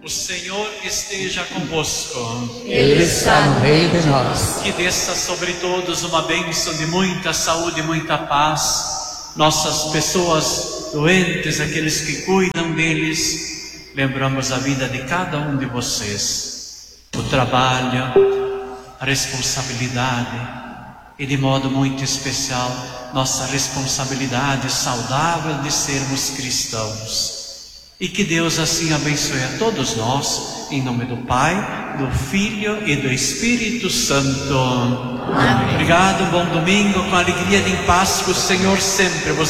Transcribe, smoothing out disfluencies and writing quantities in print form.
O Senhor esteja convosco. Ele está no meio de nós. Que desça sobre todos uma bênção de muita saúde e muita paz. Nossas pessoas doentes, aqueles que cuidam deles, lembramos a vida de cada um de vocês. O trabalho, a responsabilidade e de modo muito especial nossa responsabilidade saudável de sermos cristãos. E que Deus assim abençoe a todos nós, em nome do Pai, do Filho e do Espírito Santo. Amém. Obrigado, bom domingo, com alegria e em paz, que o Senhor sempre vos